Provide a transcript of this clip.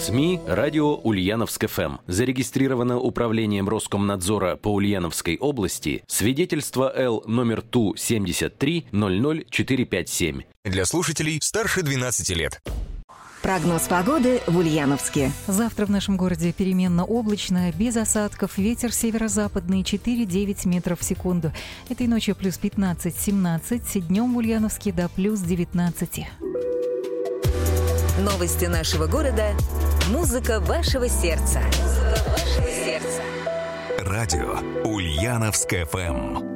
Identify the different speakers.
Speaker 1: СМИ «Радио Ульяновск-ФМ». Зарегистрировано Управлением Роскомнадзора по Ульяновской области свидетельство Л номер ТУ-73-00457.
Speaker 2: Для слушателей старше 12 лет.
Speaker 3: Прогноз погоды в Ульяновске.
Speaker 4: Завтра в нашем городе переменно облачно, без осадков, ветер северо-западный 4-9 метров в секунду. Этой ночью плюс 15-17, днем в Ульяновске до плюс 19.
Speaker 3: Новости нашего города. Музыка вашего сердца.
Speaker 2: Радио Ульяновск-ФМ.